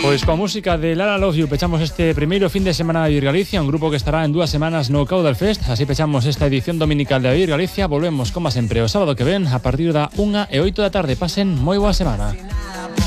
Pois coa música de Lara Love You pechamos este primeiro fin de semana de Oír Galicia, un grupo que estará en 2 semanas no Caudal Fest. Así pechamos esta edición dominical de Oír Galicia. Volvemos, como sempre, o sábado que ven a partir da 1:08 da tarde. Pasen moi boa semana.